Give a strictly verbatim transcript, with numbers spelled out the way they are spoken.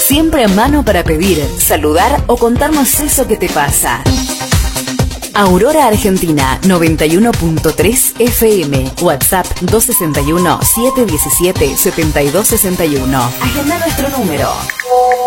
Siempre a mano para pedir, saludar o contarnos eso que te pasa. Aurora Argentina noventa y uno punto tres F M. WhatsApp dos sesenta y uno, siete diecisiete, setenta y dos sesenta y uno. Agenda nuestro número.